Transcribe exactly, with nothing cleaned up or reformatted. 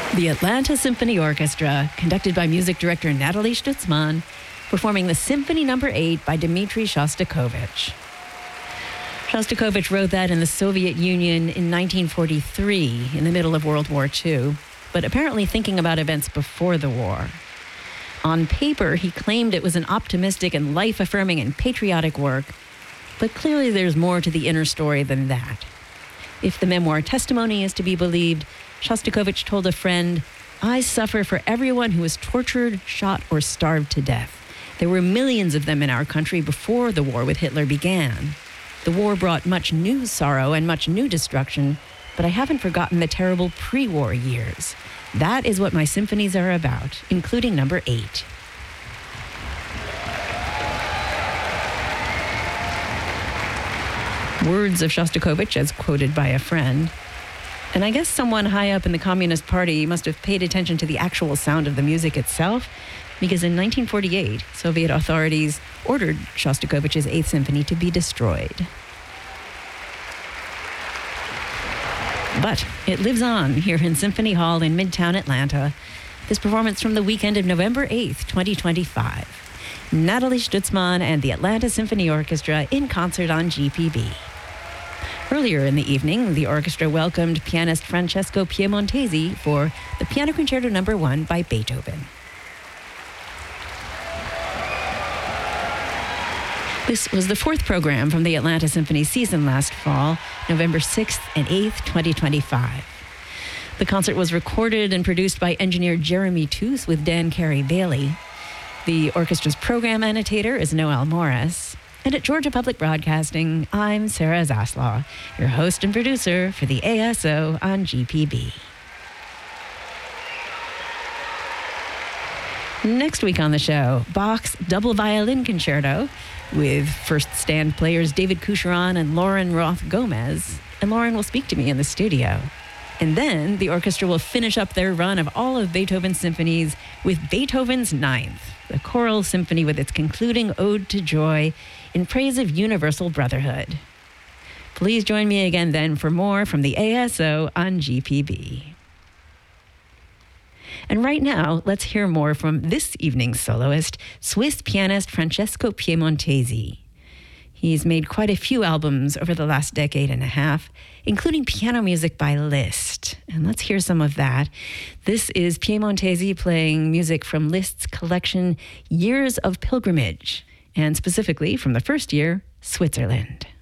The Atlanta Symphony Orchestra, conducted by music director Natalie Stutzman, performing the Symphony Number eight by Dmitri Shostakovich. Shostakovich wrote that in the Soviet Union in nineteen forty-three, in the middle of World War Two, but apparently thinking about events before the war. On paper, he claimed it was an optimistic and life-affirming and patriotic work, but clearly there's more to the inner story than that. If the memoir testimony is to be believed, Shostakovich told a friend, "I suffer for everyone who was tortured, shot, or starved to death. There were millions of them in our country before the war with Hitler began. The war brought much new sorrow and much new destruction, but I haven't forgotten the terrible pre-war years. That is what my symphonies are about, including number eight." Words of Shostakovich as quoted by a friend. And I guess someone high up in the Communist Party must have paid attention to the actual sound of the music itself, because in nineteen forty-eight, Soviet authorities ordered Shostakovich's Eighth Symphony to be destroyed. But it lives on here in Symphony Hall in Midtown Atlanta. This performance from the weekend of November eighth, twenty twenty-five. Natalie Stutzman and the Atlanta Symphony Orchestra in concert on G P B. Earlier in the evening, the orchestra welcomed pianist Francesco Piemontesi for the Piano Concerto Number one by Beethoven. This was the fourth program from the Atlanta Symphony season last fall, November sixth and eighth, twenty twenty-five. The concert was recorded and produced by engineer Jeremy Tooth with Dan Carey-Bailey. The orchestra's program annotator is Noel Morris. And at Georgia Public Broadcasting, I'm Sarah Zaslaw, your host and producer for the A S O on G P B. Next week on the show, Bach's Double Violin Concerto with first stand players David Coucheron and Lauren Roth Gomez. And Lauren will speak to me in the studio. And then the orchestra will finish up their run of all of Beethoven's symphonies with Beethoven's Ninth, the choral symphony with its concluding ode to joy in praise of universal brotherhood. Please join me again then for more from the A S O on G P B. And right now, let's hear more from this evening's soloist, Swiss pianist Francesco Piemontesi. He's made quite a few albums over the last decade and a half, including piano music by Liszt. And let's hear some of that. This is Piemontesi playing music from Liszt's collection, Years of Pilgrimage, and specifically from the first year, Switzerland.